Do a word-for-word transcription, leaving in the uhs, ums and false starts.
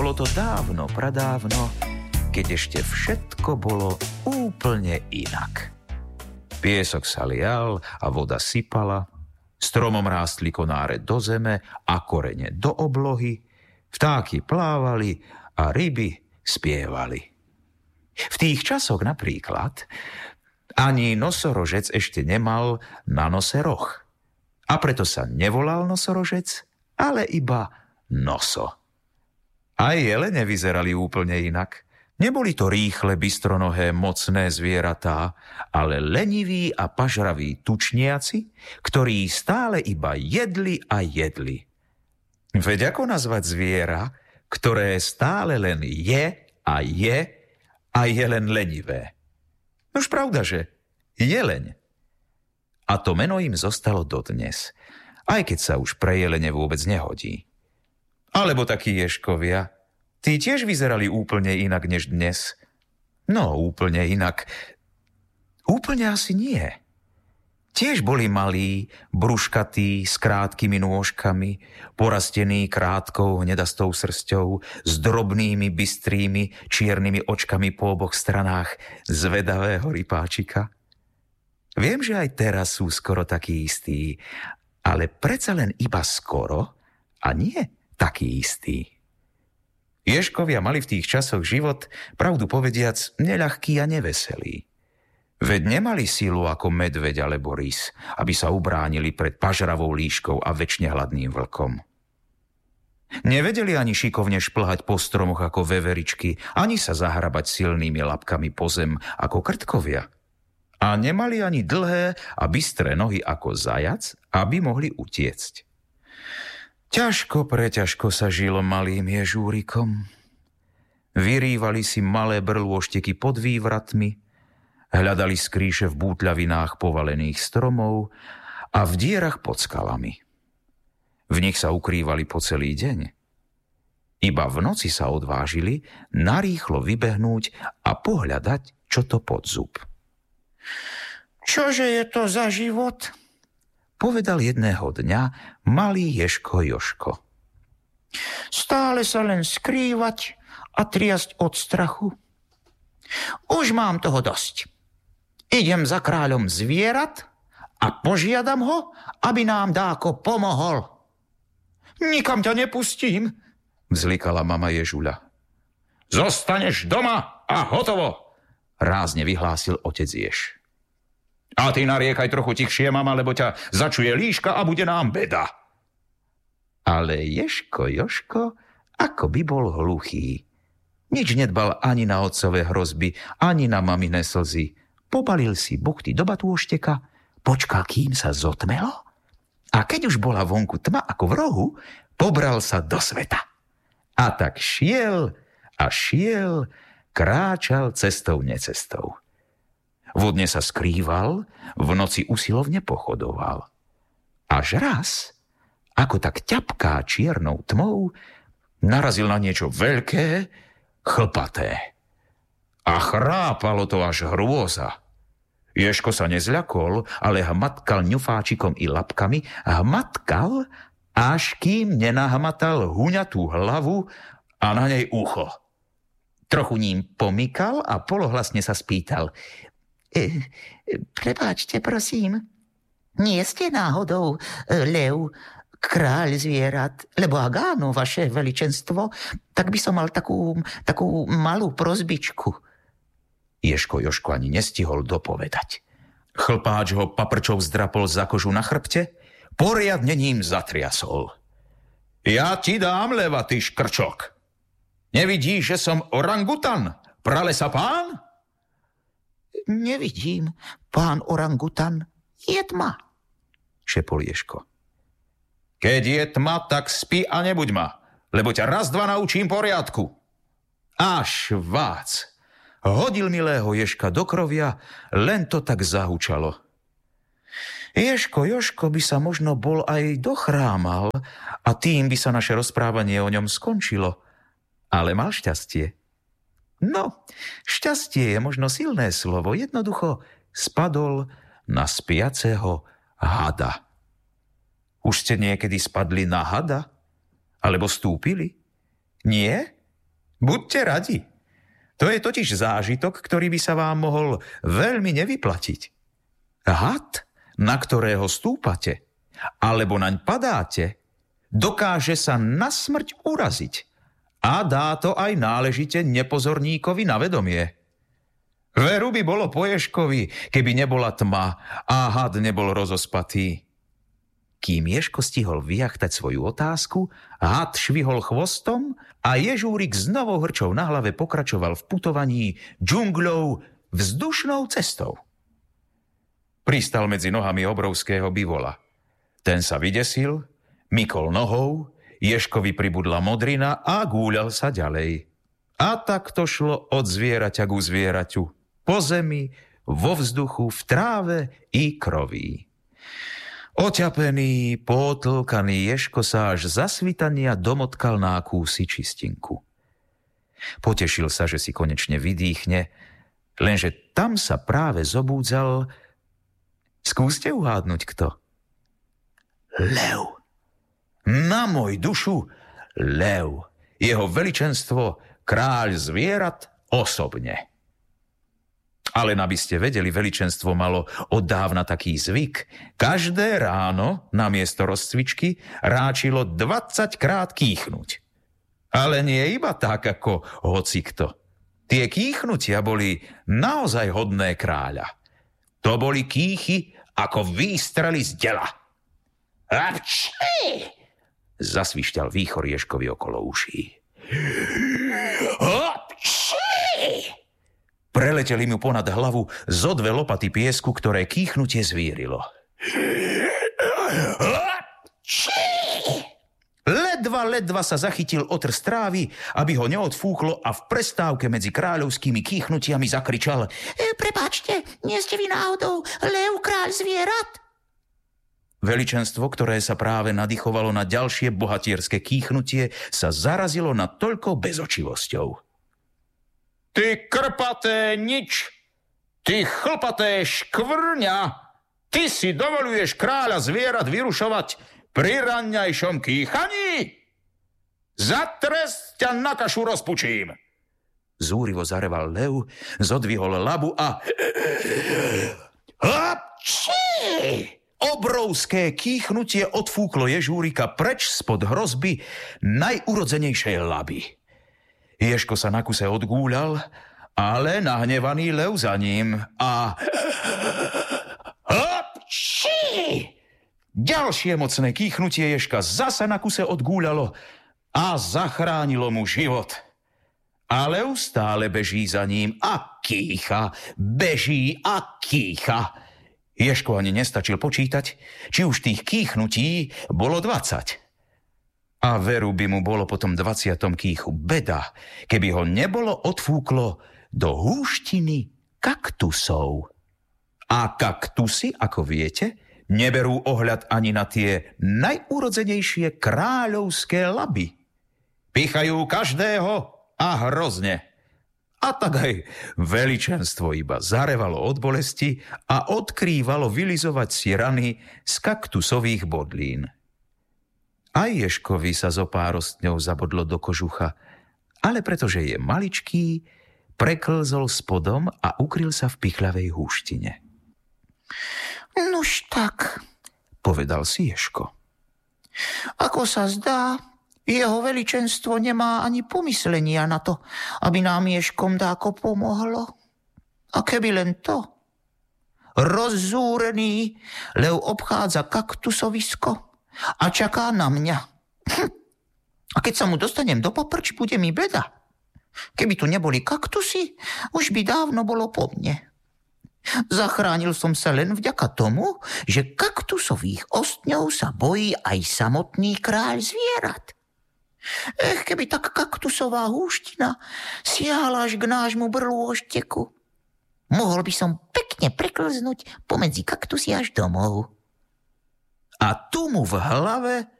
Bolo to dávno, pradávno, keď ešte všetko bolo úplne inak. Piesok sa lial a voda sypala, stromom rástli konáre do zeme a korene do oblohy, vtáky plávali a ryby spievali. V tých časoch napríklad ani nosorožec ešte nemal na nose roh. A preto sa nevolal nosorožec, ale iba noso. Aj jelene vyzerali úplne inak. Neboli to rýchle, bystronohé, mocné zvieratá, ale leniví a pažraví tučniaci, ktorí stále iba jedli a jedli. Veď ako nazvať zviera, ktoré stále len je a je a je len lenivé? Nož pravda, že jeleň. A to meno im zostalo dodnes, aj keď sa už pre jelene vôbec nehodí. Alebo takí ježkovia. Tí tiež vyzerali úplne inak než dnes. No, úplne inak. Úplne asi nie. Tiež boli malí, bruškatí, s krátkými nôžkami, porastení krátkou hnedastou srsťou, s drobnými, bystrými, čiernymi očkami po oboch stranách zvedavého rypáčika. Viem, že aj teraz sú skoro takí istí, ale predsa len iba skoro a nie taký istý. Ježkovia mali v tých časoch život, pravdu povediac, neľahký a neveselý. Veď nemali silu ako medveď alebo rys, aby sa ubránili pred pažravou líškou a večne hladným vlkom. Nevedeli ani šikovne šplhať po stromoch ako veveričky, ani sa zahrabať silnými labkami po zem ako krtkovia. A nemali ani dlhé a bystré nohy ako zajac, aby mohli utiecť. Ťažko, preťažko sa žilo malým ježúrikom. Vyrývali si malé brlôšteky pod vývratmi, hľadali skrýše v bútľavinách povalených stromov a v dierach pod skalami. V nich sa ukrývali po celý deň. Iba v noci sa odvážili narýchlo vybehnúť a pohľadať, čo to pod zub. Čože je to za život? Povedal jedného dňa malý ježko Jožko. Stále sa len skrývať a triasť od strachu. Už mám toho dosť. Idem za kráľom zvierat a požiadam ho, aby nám dáko pomohol. Nikam ťa nepustím, vzlikala mama ježuľa. Zostaneš doma a hotovo, rázne vyhlásil otec jež. A ty nariekaj trochu tichšie, mama, lebo ťa začuje líška a bude nám beda. Ale ježko Jožko ako by bol hluchý. Nič nedbal ani na otcové hrozby, ani na mamine slzy. Pobalil si buchty do batôšteka, počkal, kým sa zotmelo, a keď už bola vonku tma ako v rohu, pobral sa do sveta. A tak šiel a šiel, kráčal cestou necestou. Vodne sa skrýval, v noci usilovne pochodoval. Až raz, ako tak ťapká čiernou tmou, narazil na niečo veľké, chlpaté. A chrápalo to až hrôza. Ježko sa nezľakol, ale hmatkal ňufáčikom i labkami, hmatkal, až kým nenahmatal huňatú hlavu a na nej ucho. Trochu ním pomykal a polohlasne sa spýtal. E, prepáčte, prosím, nie ste náhodou e, lev, kráľ zvierat, lebo ak áno, vaše veličenstvo, tak by som mal takú, takú malú prosbičku. Ježko Jožko ani nestihol dopovedať. Chlpáč ho paprčou zdrapol za kožu na chrbte, poriadne ním zatriasol. Ja ti dám leva, ty škrčok. Nevidíš, že som orangutan, pralesa pán? Nevidím, pán orangutan, je tma, šepol Ježko. Keď je tma, tak spí a nebuď ma, lebo ťa raz, dva naučím poriadku. Až vác. Hodil milého Ježka do krovia, len to tak zahučalo. Ježko Jožko by sa možno bol aj dochrámal a tým by sa naše rozprávanie o ňom skončilo. Ale mal šťastie. No, šťastie je možno silné slovo. Jednoducho spadol na spiaceho hada. Už ste niekedy spadli na hada? Alebo stúpili? Nie? Buďte radi. To je totiž zážitok, ktorý by sa vám mohol veľmi nevyplatiť. Had, na ktorého stúpate, alebo naň padáte, dokáže sa na smrť uraziť a dá to aj náležite nepozorníkovi na vedomie. Veru by bolo po Ježkovi, keby nebola tma a had nebol rozospatý. Kým Ježko stihol vyjachtať svoju otázku, had švihol chvostom a Ježúrik s novou hrčou na hlave pokračoval v putovaní džungľou vzdušnou cestou. Pristal medzi nohami obrovského bivola. Ten sa vydesil, mykol nohou, Ježkovi pribudla modrina a gúľal sa ďalej. A tak to šlo od zvieraťa ku zvieraťu, po zemi, vo vzduchu, v tráve i kroví. Oťapený, potlkaný Ježko sa až za svitania domotkal na akúsi čistinku. Potešil sa, že si konečne vydýchne, lenže tam sa práve zobúdzal. Skúste uhádnuť, kto? Lev. Na môj dušu, lev. Jeho veličenstvo, kráľ zvierat, osobne. Ale aby ste vedeli, veličenstvo malo od dávna taký zvyk. Každé ráno namiesto rozcvičky ráčilo dvadsaťkrát kýchnuť. Ale nie iba tak, ako hocikto. Tie kýchnutia boli naozaj hodné kráľa. To boli kýchy ako výstrely z dela. Apči! Zasvišťal výchor Ježkovi okolo uší. Apči! Preleteli mu ponad hlavu zo dve lopaty piesku, ktoré kýchnutie zvírilo. Ledva, ledva sa zachytil otr strávy, aby ho neodfúklo a v prestávke medzi kráľovskými kýchnutiami zakričal: E, prepáčte, nie ste vy náhodou lev, kráľ zvierat? Veličenstvo, ktoré sa práve nadýchovalo na ďalšie bohatierské kýchnutie, sa zarazilo nad toľkou bezočivosťou. Ty krpaté nič, ty chlpaté škvrňa, ty si dovoluješ kráľa zvierat vyrušovať pri raňajšom kýchaní? Za trest ťa na kašu rozpučím. Zúrivo zareval lev, zodvihol labu a... Hapči! Obrovské kýchnutie odfúklo Ježúrika preč spod hrozby najurodzenejšej laby. Ježko sa na kuse odgúľal, ale nahnevaný lev za ním a... Hapči! Ďalšie mocné kýchnutie Ježka zasa na kuse odgúľalo a zachránilo mu život. A lev stále beží za ním a kýcha, beží a kýcha. Ježko ani nestačil počítať, či už tých kýchnutí bolo dvadsať. A veru by mu bolo po tom dvaciatom kýchu beda, keby ho nebolo odfúklo do húštiny kaktusov. A kaktusy, ako viete, neberú ohľad ani na tie najúrodzenejšie kráľovské laby. Pichajú každého a hrozne. A tak aj veličenstvo iba zarevalo od bolesti a odkrývalo vylizovať si rany z kaktusových bodlín. Aj Ježkovi sa zo pár rostňou zabodlo do kožucha, ale pretože je maličký, preklzol spodom a ukryl sa v pichľavej húštine. Nuž tak, povedal si Ježko. Ako sa zdá, jeho veličenstvo nemá ani pomyslenia na to, aby nám Ježkom dáko pomohlo. A keby len to. Rozzúrený lev obchádza kaktusovisko a čaká na mňa. Hm. A keď sa mu dostanem do poprč, bude mi beda. Keby tu neboli kaktusy, už by dávno bolo po mne. Zachránil som sa len vďaka tomu, že kaktusových ostňov sa bojí aj samotný kráľ zvierat. Ech, keby tak kaktusová húština siahala až k nášmu brlôžteku. Mohol by som pekne preklznúť pomedzi kaktusy až domov. A tu mu v hlave